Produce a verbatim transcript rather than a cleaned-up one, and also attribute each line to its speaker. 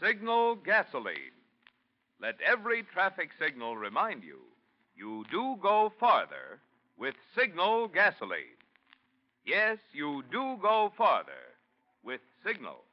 Speaker 1: Signal gasoline. Let every traffic signal remind you, you do go farther with Signal gasoline. Yes, you do go farther with Signal.